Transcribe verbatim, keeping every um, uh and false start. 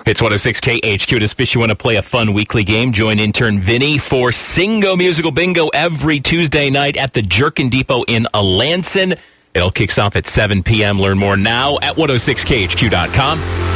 It's one oh six K H Q. Does Fish, you want to play a fun weekly game? Join intern Vinny for Singo Musical Bingo every Tuesday night at the Jerkin Depot in Alanson. It all kicks off at seven p.m. Learn more now at one oh six K H Q dot com.